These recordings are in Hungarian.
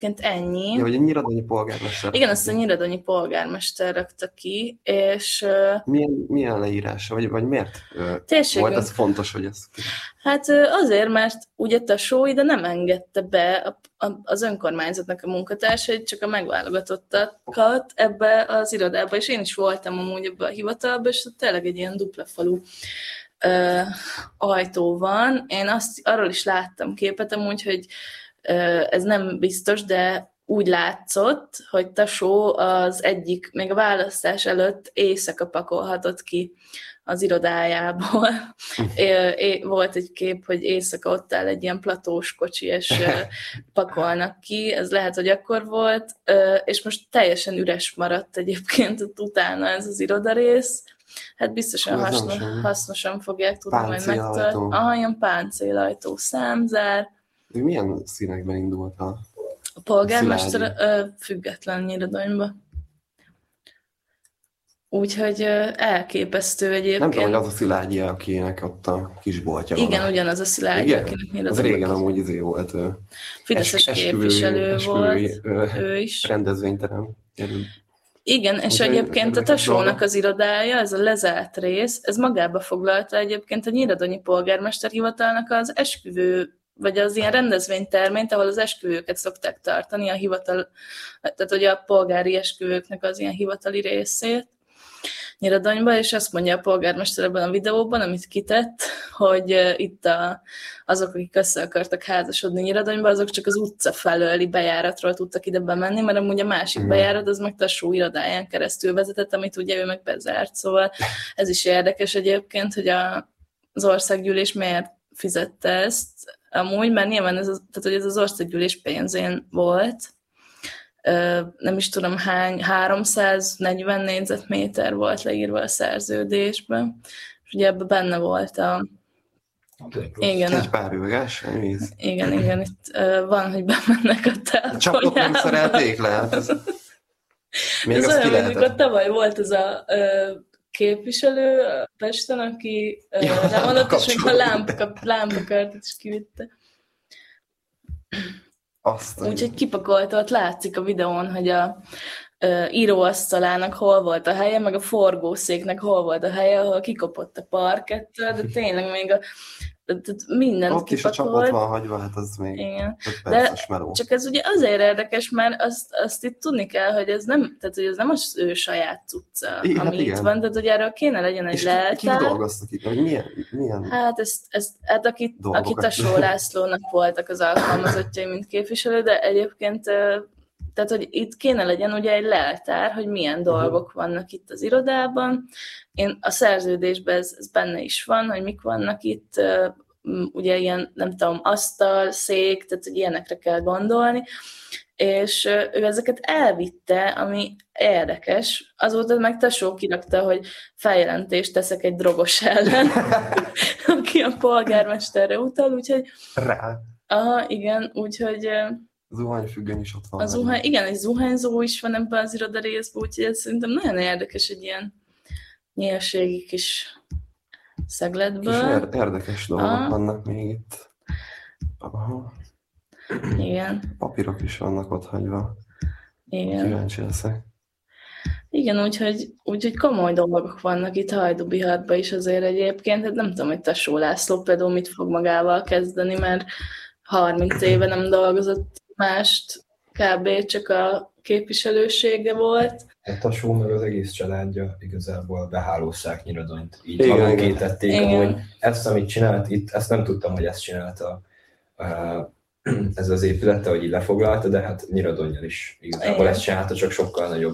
ennyi. Ja, hogy a nyiradonyi polgármester. Igen, azt a nyiradonyi polgármester rakta ki, és... Milyen leírása? Vagy miért térségünk... volt ez fontos, hogy ez... Hát azért, mert ugye Tasó ide nem engedte be az önkormányzatnak a munkatársait, csak a megválogatottat ebbe az irodába, és én is voltam amúgy ebbe a hivatalba, és tényleg egy ilyen dupla falu ajtó van. Én arról is láttam képet amúgy, hogy ez nem biztos, de úgy látszott, hogy Tasó az egyik, még a választás előtt éjszaka pakolhatott ki az irodájából. Volt egy kép, hogy éjszaka ott áll egy ilyen platós kocsi, és pakolnak ki. Ez lehet, hogy akkor volt, és most teljesen üres maradt egyébként utána ez az irodarész. Hát biztosan hasznosan fogják tudni majd megtalálni. Ilyen páncélajtó, számzár. Milyen színekben indult a polgármester? Független nyiradonyba. Úgyhogy elképesztő egyébként. Nem tudom, hogy az a Szilágyi, akinek ott a kisboltja van. Igen, ugyanaz a Szilágyi, akinek nyiradonyba. Az régen amúgy volt. Fideszes képviselő volt. Ő is. Rendezvényterem. Igen, és egyébként a Tasónak az irodája, ez a lezárt rész, ez magába foglalta egyébként a nyiradonyi polgármesterhivatalnak az esküvő, vagy az ilyen rendezvényterményt, ahol az esküvőket szokták tartani, a hivatal, tehát hogy a polgári esküvőknek az ilyen hivatali részét Nyiradonyba, és azt mondja a polgármester ebben a videóban, amit kitett, hogy itt azok, akik össze akartak házasodni Nyiradonyba, azok csak az utca felőli bejáratról tudtak ide bemenni, mert amúgy a másik bejárat az meg Tasó irodáján keresztül vezetett, amit ugye ő meg bezárt. Szóval ez is érdekes egyébként, hogy az országgyűlés miért fizette ezt amúgy, mert nyilván tehát, hogy ez az országgyűlés pénzén volt, nem is tudom hány, 340 négyzetméter volt leírva a szerződésben, és ugye ebben benne volt igen, egy pár üveges, víz. Igen, itt van, hogy bemennek a tápoljába. Csak ott nem szerelték le. Még ez azt olyan, amikor tavaly volt az a képviselő Pesten, aki lemondott, és még a lámpakörtet is kivitte. Úgyhogy kipakolta, ott látszik a videón, hogy a íróasztalának hol volt a helye, meg a forgószéknek hol volt a helye, ahol kikopott a parkettől, de tényleg még mindent ott is a csapot van hagyva, hát az még igen. De csak ez ugye azért érdekes, mert azt itt tudni kell, hogy ez nem, tehát, hogy ez nem az ő saját cucca, ami itt van, tehát hogy erről kéne legyen egy leltár. Kik dolgoztak itt? Milyen Hát aki Tasó Lászlónak voltak az alkalmazottjai, mint képviselő, de egyébként tehát, hogy itt kéne legyen ugye egy leltár, hogy milyen dolgok vannak itt az irodában. A szerződésben ez benne is van, hogy mik vannak itt, ugye ilyen, nem tudom, asztal, szék, tehát hogy ilyenekre kell gondolni, és ő ezeket elvitte, ami érdekes. Azóta meg Tasó kirakta, hogy feljelentést teszek egy drogos ellen, aki a polgármesterre utal, úgyhogy... Rá. Aha, igen, úgyhogy... Zuhanyfüggöny is ott van. Igen, egy zuhanyzó is van ebben az irodarészben, úgyhogy ez szerintem nagyon érdekes egy ilyen nyílségi kis szegletből. Kis érdekes dolgok vannak még itt. Aha. Igen. Papírok is vannak ott hagyva. Igen. Kíváncsi leszek. Igen, úgyhogy komoly dolgok vannak itt Hajdúbihartban is azért egyébként. Hát nem tudom, hogy Tasó László például mit fog magával kezdeni, mert 30 éve nem dolgozott mást, kb. Csak a képviselősége volt. A Tasó meg az egész családja igazából behálózták Nyiradonyt. Így magunkétették, hogy ezt, amit csinált itt, ezt nem tudtam, hogy ezt csinálta ez az épülete, hogy így lefoglalta, de hát Nyiradonnyal is igazából ezt csinálta, csak sokkal nagyobb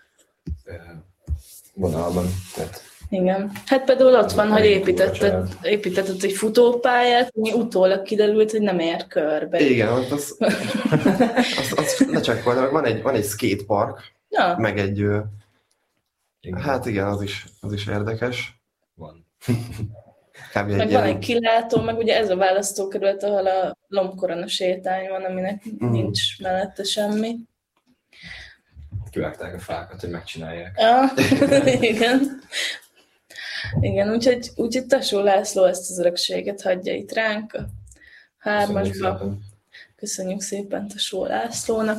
vonalban. Tehát igen. Hát például ott van, hogy építetett egy futópályát, ami utólag kiderült, hogy nem ér körbe. Igen, azt lecsekkoltam, van egy skatepark, meg egy... Igen. Hát igen, az is érdekes. Van. Meg van egy kilátó, meg ugye ez a választókerület, ahol a lombkorona sétány van, aminek nincs mellette semmi. Kivágták a fákat, hogy megcsinálják. Igen. Igen, úgyhogy Tasó László ezt az örökséget hagyja itt ránk a 3-asba. Köszönjük szépen Tasó Lászlónak.